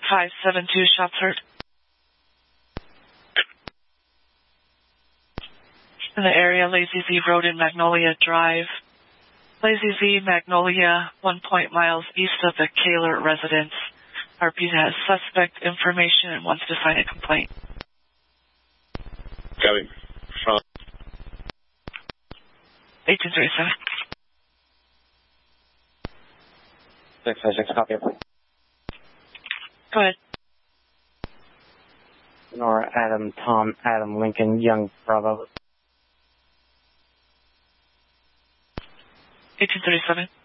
572, shots heard. In the area, Lazy Z Road and Magnolia Drive. Lazy Z, Magnolia, 1 miles east of the Kaler residence. RP has suspect information and wants to sign a complaint. Copy. From 1837. 656, copy. Go ahead. Nora, Adam, Tom, Adam, Lincoln, Young, Bravo. 1837.